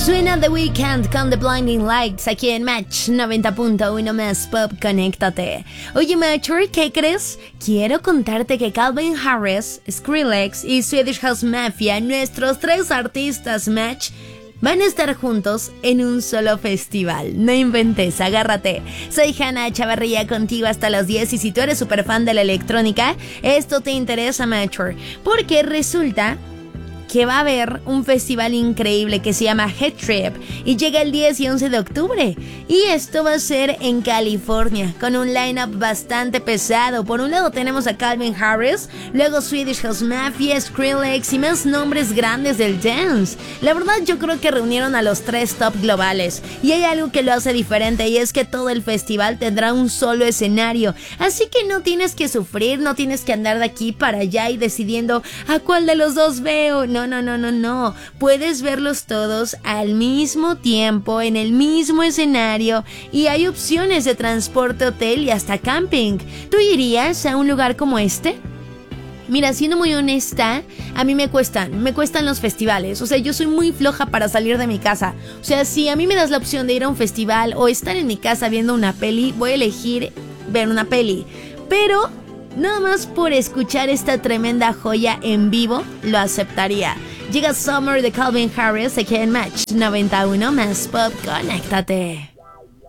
Suena The Weeknd con The Blinding Lights aquí en Match 90.1 más Pop, conéctate. Oye, Matcher, ¿qué crees? Quiero contarte que Calvin Harris, Skrillex y Swedish House Mafia, nuestros 3 artistas Match, van a estar juntos en un solo festival. No inventes, agárrate. Soy Hannah Chavarría contigo hasta las 10 y si tú eres súper fan de la electrónica, esto te interesa, Matcher, porque resulta que va a haber un festival increíble que se llama Head Trip y llega el 10 y 11 de octubre. Y esto va a ser en California, con un lineup bastante pesado. Por un lado tenemos a Calvin Harris, luego Swedish House Mafia, Skrillex y más nombres grandes del dance. La verdad yo creo que reunieron a los 3 top globales. Y hay algo que lo hace diferente y es que todo el festival tendrá un solo escenario. Así que no tienes que sufrir, no tienes que andar de aquí para allá y decidiendo a cuál de los dos veo. No. Puedes verlos todos al mismo tiempo, en el mismo escenario, y hay opciones de transporte, hotel y hasta camping. ¿Tú irías a un lugar como este? Mira, siendo muy honesta, a mí me cuestan los festivales. O sea, yo soy muy floja para salir de mi casa. O sea, si a mí me das la opción de ir a un festival o estar en mi casa viendo una peli, voy a elegir ver una peli. Pero nada más por escuchar esta tremenda joya en vivo, lo aceptaría. Llega Summer de Calvin Harris aquí en Match 91 más Pop, conéctate.